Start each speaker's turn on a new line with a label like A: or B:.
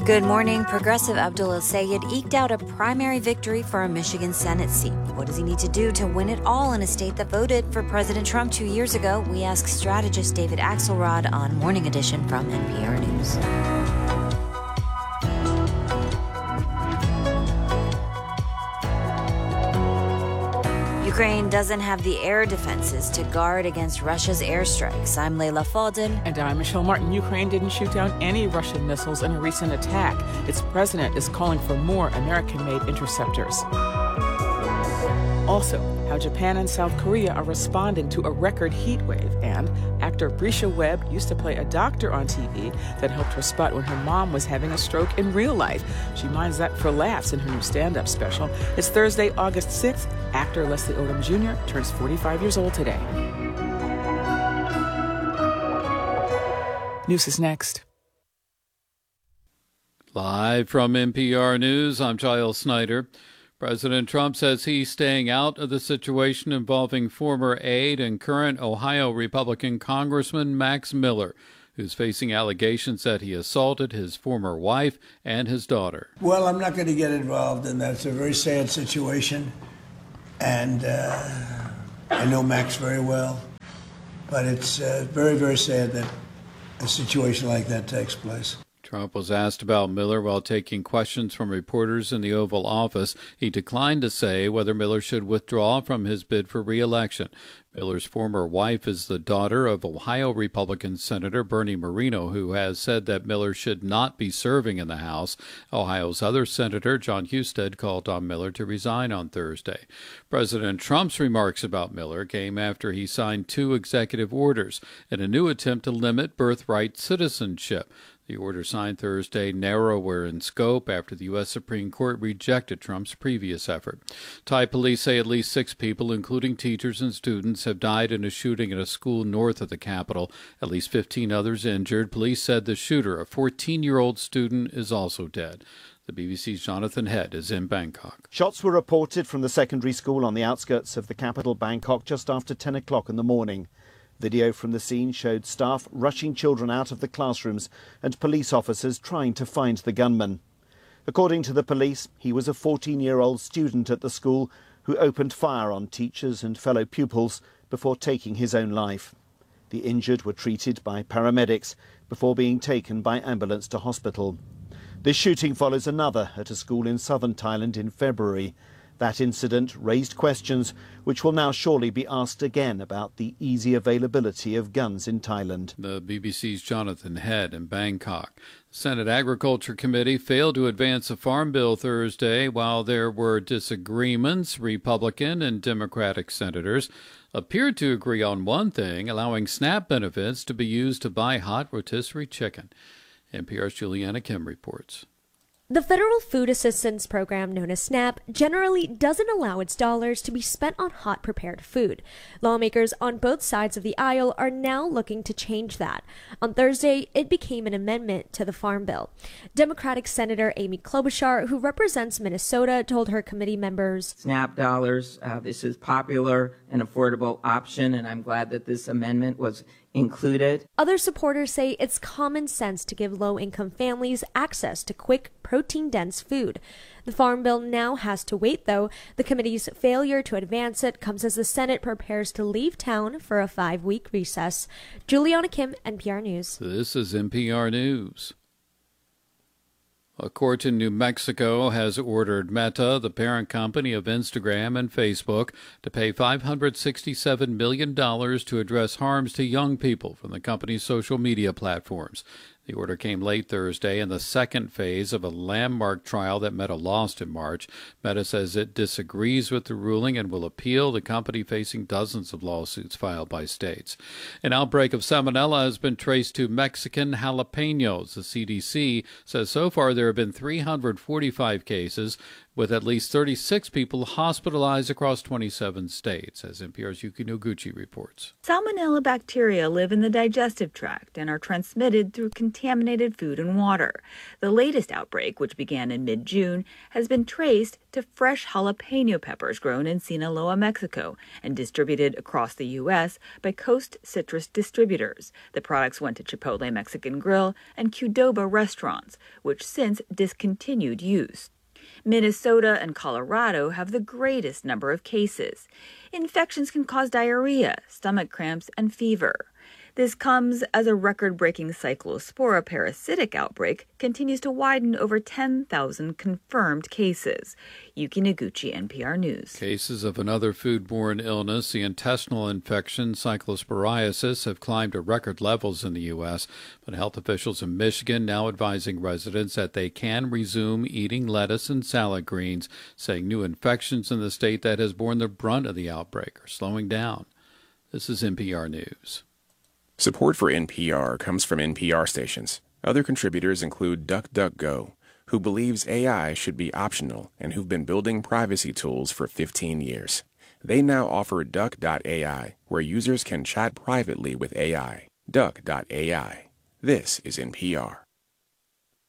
A: Good morning. Progressive Abdul El-Sayed eked out a primary victory for a Michigan Senate seat. What does he need to do to win it all in a state that voted for President Trump 2 years ago? We ask strategist David Axelrod on Morning Edition from NPR News. Ukraine doesn't have the air defenses to guard against Russia's airstrikes. I'm Leila Fadel.
B: And I'm Michelle Martin. Ukraine didn't shoot down any Russian missiles in a recent attack. Its president is calling for more American-made interceptors. Also, how Japan and South Korea are responding to a record heat wave. And actor Brisha Webb used to play a doctor on TV that helped her spot when her mom was having a stroke in real life. She minds that for laughs in her new stand-up special. It's Thursday, August 6th. Actor Leslie Odom Jr. turns 45 years old today. News is next.
C: Live from NPR News, I'm Giles Snyder. President Trump says he's staying out of the situation involving former aide and current Ohio Republican Congressman Max Miller, who's facing allegations that he assaulted his former wife and his daughter.
D: Well, I'm not going to get involved in that. It's a very sad situation, and I know Max very well, but it's very, very sad that a situation like that takes place.
C: Trump was asked about Miller while taking questions from reporters in the Oval Office. He declined to say whether Miller should withdraw from his bid for re-election. Miller's former wife is the daughter of Ohio Republican Senator Bernie Moreno, who has said that Miller should not be serving in the House. Ohio's other senator, John Husted, called on Miller to resign on Thursday. President Trump's remarks about Miller came after he signed 2 executive orders in a new attempt to limit birthright citizenship. The order signed Thursday narrower in scope after the U.S. Supreme Court rejected Trump's previous effort. Thai police say at least 6 people, including teachers and students, have died in a shooting at a school north of the capital. At least 15 others injured. Police said the shooter, a 14-year-old student, is also dead. The BBC's Jonathan Head is in Bangkok.
E: Shots were reported from the secondary school on the outskirts of the capital, Bangkok, just after 10 o'clock in the morning. Video from the scene showed staff rushing children out of the classrooms and police officers trying to find the gunman. According to the police, he was a 14-year-old student at the school who opened fire on teachers and fellow pupils before taking his own life. The injured were treated by paramedics before being taken by ambulance to hospital. This shooting follows another at a school in southern Thailand in February. That incident raised questions which will now surely be asked again about the easy availability of guns in Thailand.
C: The BBC's Jonathan Head in Bangkok. The Senate Agriculture Committee failed to advance a farm bill Thursday while there were disagreements. Republican and Democratic senators appeared to agree on one thing, allowing SNAP benefits to be used to buy hot rotisserie chicken. NPR's Juliana Kim reports.
F: The Federal Food Assistance Program, known as SNAP, generally doesn't allow its dollars to be spent on hot prepared food. Lawmakers on both sides of the aisle are now looking to change that. On Thursday, it became an amendment to the Farm Bill. Democratic Senator Amy Klobuchar, who represents Minnesota, told her committee members,
G: SNAP dollars, this is popular and affordable option, and I'm glad that this amendment was included.
F: Other supporters say it's common sense to give low-income families access to quick, protein-dense food. The Farm Bill now has to wait, though. The committee's failure to advance it comes as the Senate prepares to leave town for a 5-week recess. Juliana Kim, NPR News.
C: This is NPR News. A court in New Mexico has ordered Meta, the parent company of Instagram and Facebook, to pay $567 million to address harms to young people from the company's social media platforms. The order came late Thursday in the second phase of a landmark trial that Meta lost in March. Meta says it disagrees with the ruling and will appeal, the company facing dozens of lawsuits filed by states. An outbreak of salmonella has been traced to Mexican jalapenos. The CDC says so far there have been 345 cases. with at least 36 people hospitalized across 27 states, as NPR's Yuki Noguchi reports.
H: Salmonella bacteria live in the digestive tract and are transmitted through contaminated food and water. The latest outbreak, which began in mid-June, has been traced to fresh jalapeno peppers grown in Sinaloa, Mexico, and distributed across the U.S. by Coast Citrus distributors. The products went to Chipotle Mexican Grill and Qdoba restaurants, which since discontinued use. Minnesota and Colorado have the greatest number of cases. Infections can cause diarrhea, stomach cramps, and fever. This comes as a record-breaking cyclospora parasitic outbreak continues to widen over 10,000 confirmed cases. Yuki Noguchi, NPR News.
C: Cases of another foodborne illness, the intestinal infection cyclosporiasis, have climbed to record levels in the U.S., but health officials in Michigan now advising residents that they can resume eating lettuce and salad greens, saying new infections in the state that has borne the brunt of the outbreak are slowing down. This is NPR News.
I: Support for NPR comes from NPR stations. Other contributors include DuckDuckGo, who believes AI should be optional and who've been building privacy tools for 15 years. They now offer Duck.ai, where users can chat privately with AI. Duck.ai. This is NPR.